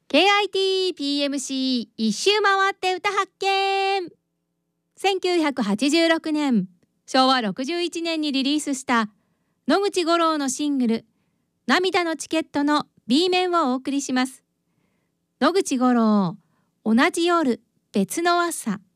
KITPMC 一周回って歌発見。1986年、昭和61年にリリースした野口五郎のシングル涙のチケットの B 面をお送りします。野口五郎、同じ夜別の朝。